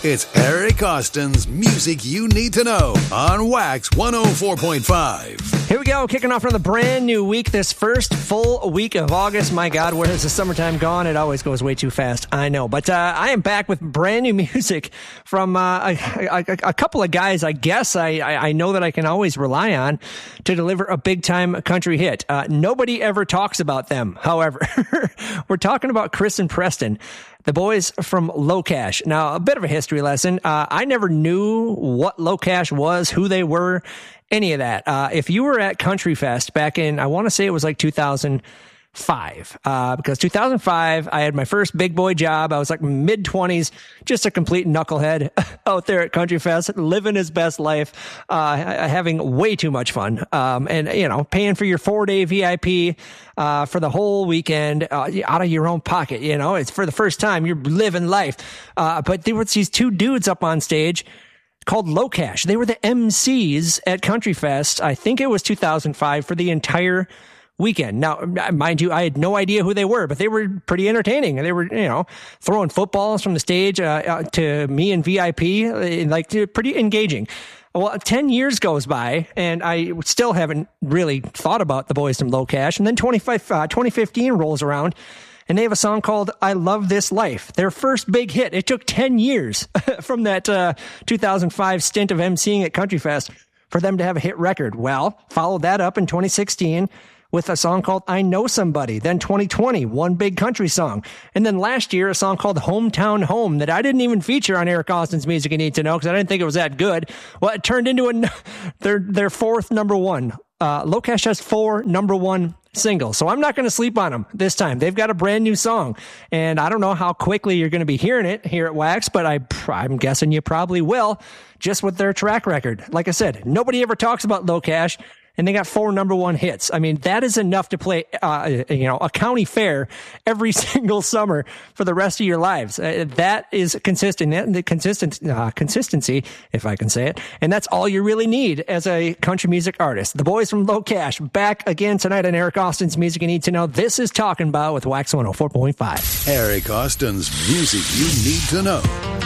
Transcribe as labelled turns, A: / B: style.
A: It's Eric Austin's Music You Need to Know on Wax 104.5.
B: Here we go, kicking off another brand new week, this first full week of August. My God, where has the summertime gone? It always goes way too fast, I know. But I am back with brand new music from a couple of guys I guess I know that I can always rely on to deliver a big-time country hit. Nobody ever talks about them, however. We're talking about Chris and Preston, the boys from LoCash. Now, a bit of a history lesson. I never knew what LoCash was, who they were, any of that. If you were at Country Fest back in, I want to say it was like 2005, because 2005, I had my first big boy job. I was like mid-20s, just a complete knucklehead out there at Country Fest, living his best life, having way too much fun, and, you know, paying for your 4-day VIP for the whole weekend out of your own pocket. You know, it's for the first time you're living life. But there were these two dudes up on stage called LoCash. They were the MCs at Country Fest. I think it was 2005 for the entire weekend. Now, mind you, I had no idea who they were, but they were pretty entertaining. They were, you know, throwing footballs from the stage to me and VIP, like pretty engaging. Well, 10 years goes by, and I still haven't really thought about the boys from LoCash. And then 2015 rolls around, and they have a song called I Love This Life, their first big hit. It took 10 years from that 2005 stint of emceeing at Country Fest for them to have a hit record. Well, followed that up in 2016 with a song called I Know Somebody. Then 2020, one big country song. And then last year, a song called Hometown Home that I didn't even feature on Eric Austin's Music You Need to Know because I didn't think it was that good. Well, it turned into their fourth number one. LoCash has 4 number one singles, so I'm not going to sleep on them this time. They've got a brand new song, and I don't know how quickly you're going to be hearing it here at Wax, but I'm guessing you probably will, just with their track record. Like I said, nobody ever talks about LoCash, and they got 4 number one hits. I mean, that is enough to play, a county fair every single summer for the rest of your lives. That is consistency, if I can say it. And that's all you really need as a country music artist. The boys from LoCash back again tonight on Eric Austin's Music You Need to Know. This is Talking About with Wax 104.5.
A: Eric Austin's Music You Need to Know.